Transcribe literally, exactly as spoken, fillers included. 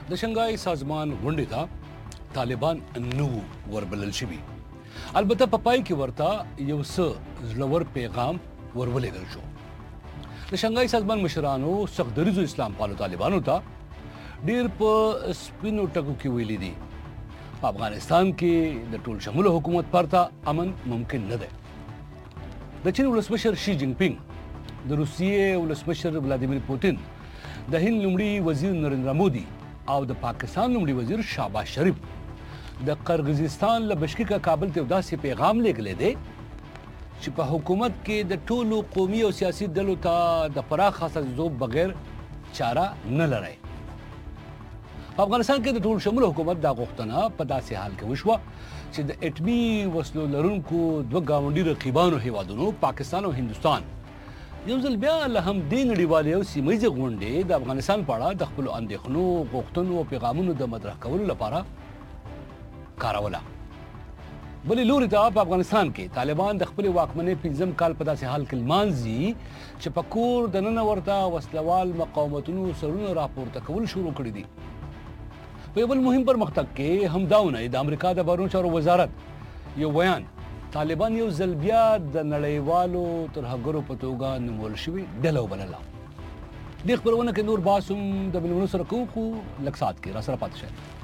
د شنګای سازمان غونډې ته طالبان نو وربلل شوي. البته په پای کې ورته یو څه زړور پیغام ورولېږل شو. د شنګای سازمان مشرانو سخت دریځو اسلام پالو طالبانو ته ډېر په سپینو ټکو کې ویلي دي په افغانستان کې د ټول شموله حکومت پرته امن ممکن نه دی. د چین ولسمشر شي جین پینګ، د روسیې ولسمشر ولادیمیر پوتین، د هند لومړي وزیر نریندرا مودي او د پاکستان لومړي وزیر شهباز شریف د قرغیزستان له بشکیکه کابل ته داسې پیغام لیږلی دی چې په حکومت کې د ټولو قومي او سیاسي ډلو ته د پراخ حساسیتوب بغیر چاره نه لرئ. په افغانستان کې د ټول شموله حکومت دا غوښتنه په داسې حال کې وشوه چې د اټمي وسلو لرونکو دوه ګاونډي رقیبانو هیوادونو پاکستان او هندوستان یو ځل بیا له همدې نړیوالې او سیمه ییزې غونډې د افغانستان په اړه د خپلو اندېښنو، غوښتنو او پیغامونو د مطرح کولو لپاره کاروله. بلې لوري ته په افغانستان کې طالبان د خپلې واکمنۍ پنځم کال په داسې حال کې لمانځي چې په کور دننه ورته وسلوال مقاومتونو سرونه راپورته کول شروع کړي دي. په یو بل مهم پرمختګ کې همدا اونۍ د امریکا د بهرنیو چارو وزارت یو بیان طالبان یو ځل بیا د نړیوالو ترهګرو په توګه نومول شوې ډله وبلله. دې خپرونه کې نور بحث هم د بلونو سره کوو، خو لږ ساعت کې را سره پاتې شئ.